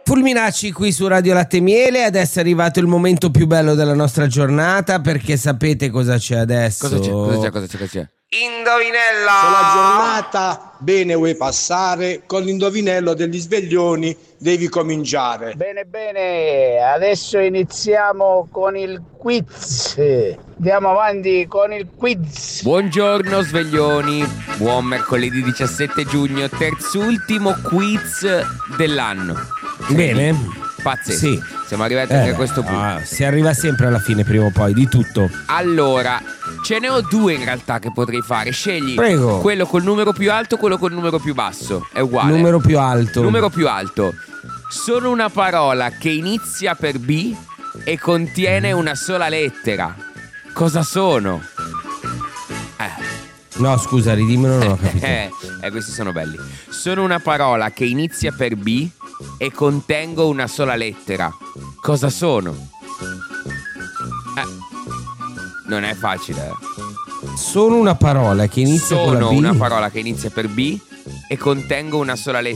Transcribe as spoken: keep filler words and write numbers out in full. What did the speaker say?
Fulminacci qui su Radio Latte e Miele. Adesso è arrivato il momento più bello della nostra giornata, perché sapete cosa c'è adesso? Cosa c'è? Cosa c'è? Cosa c'è? Cosa c'è? Indovinella! Se la giornata bene vuoi passare, con l'indovinello degli sveglioni devi cominciare. Bene, bene, adesso iniziamo con il quiz. Andiamo avanti con il quiz. Buongiorno sveglioni, buon mercoledì diciassette giugno, terzultimo quiz dell'anno. Bene. Pazzesco. Sì. Siamo arrivati Eh, anche a questo punto. ah, si arriva sempre alla fine, prima o poi, di tutto. Allora, ce ne ho due in realtà che potrei fare. Scegli Prego. quello col numero più alto o quello col numero più basso. È uguale. Numero più alto. Numero più alto. Sono una parola che inizia per B e contiene una sola lettera. Cosa sono? Eh. No, scusa, ridimmelo, non ho capito. Eh, eh, questi sono belli. Sono una parola che inizia per B e contengo una sola lettera. Cosa sono? Eh, non è facile. eh. Sono una parola che inizia con la Sono B. una parola che inizia per B e contengo una sola lettera.